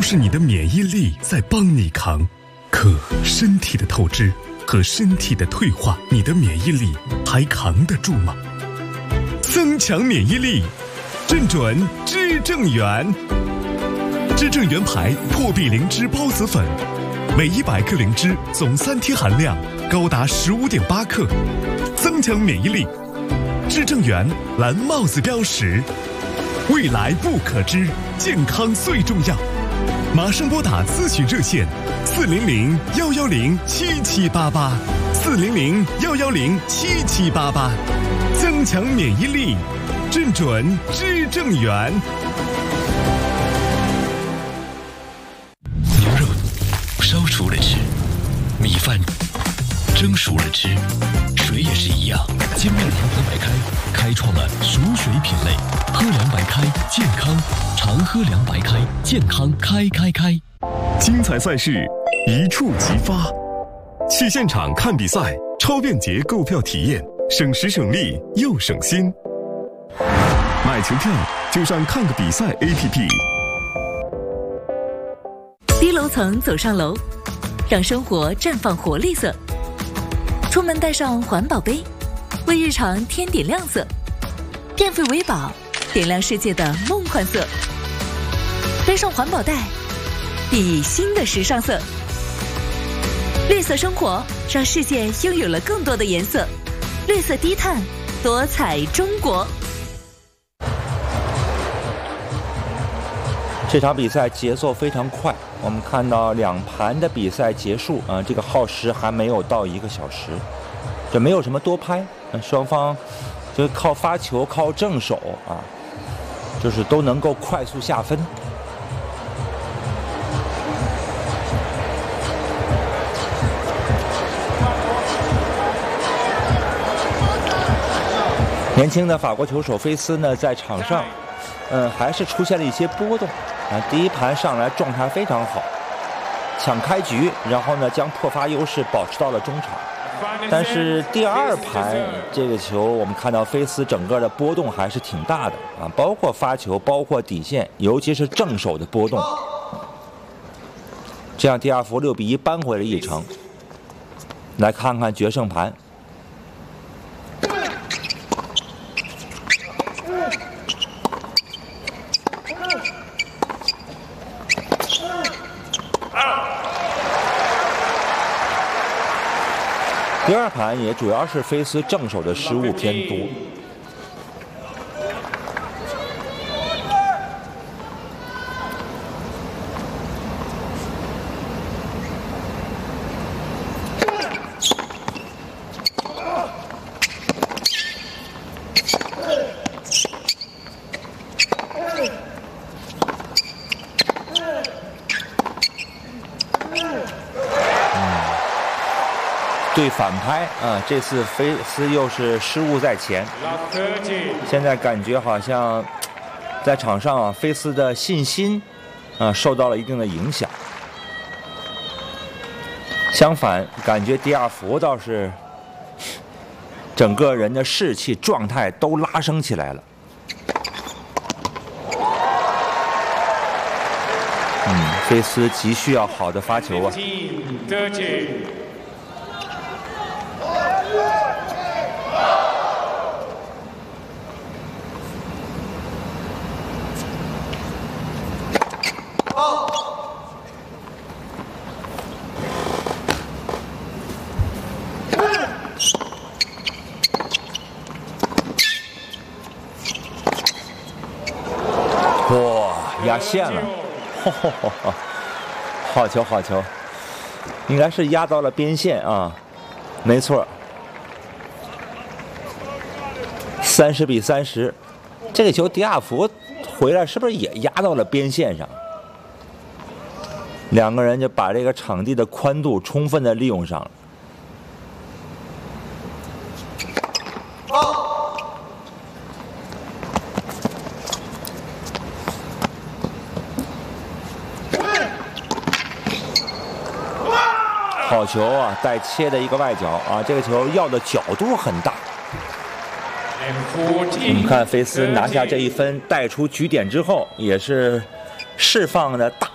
是你的免疫力在帮你扛。可身体的透支和身体的退化，你的免疫力还扛得住吗？增强免疫力，正准知正元。知正元牌破壁灵芝孢子粉，每100克灵芝总3天含量高达15.8克，增强免疫力。知正元蓝帽子标识，未来不可知，健康最重要。马上拨打咨询热线400-110-7788，400-110-7788，增强免疫力，正准知正元。 牛肉烧熟了吃，米饭蒸熟了吃，水也是一样。煎面糖喝白开，开创了熟水品类。喝凉白开，健康，常喝凉白开，健康开。 精彩赛事一触即发，去现场看比赛，超便捷购票体验，省时省力又省心。买球票就上看个比赛 APP。 低楼层走上楼，让生活绽放活力色。出门带上环保杯，为日常添点亮色。电费为宝，点亮世界的梦幻色。背上环保袋，熠熠新的时尚色。绿色生活让世界拥有了更多的颜色。绿色低碳，多彩中国。 这场比赛节奏非常快，我们看到2盘的比赛结束这个耗时还没有到1个小时，这没有什么多拍，双方就靠发球靠正手就是都能够快速下分。年轻的法国球手菲斯呢，在场上还是出现了一些波动第一盘上来状态非常好，抢开局，然后呢将破发优势保持到了中场。但是第2盘这个球，我们看到菲斯整个的波动还是挺大的包括发球，包括底线，尤其是正手的波动。这样第2伏6比1扳回了一城。来看看决胜盘。第2盘也主要是菲斯正手的失误偏多。对反拍这次菲斯又是失误在前，现在感觉好像在场上菲斯的信心受到了一定的影响。相反，感觉第2伏倒是整个人的士气状态都拉升起来了。菲斯急需要好的发球压线了，好球好球，应该是压到了边线没错，30比30，这个球迪亚福回来是不是也压到了边线上？两个人就把这个场地的宽度充分的利用上了。好球带切的一个外角这个球要的角度很大。我们看菲斯拿下这一分，带出局点之后，也是释放的大